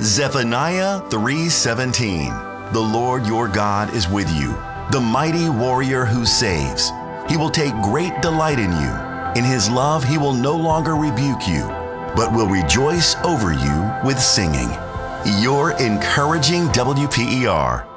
Zephaniah 3:17. The Lord your God is with you, the mighty warrior who saves. He will take great delight in you. In his love he will no longer rebuke you, but will rejoice over you with singing. Your encouraging WPER.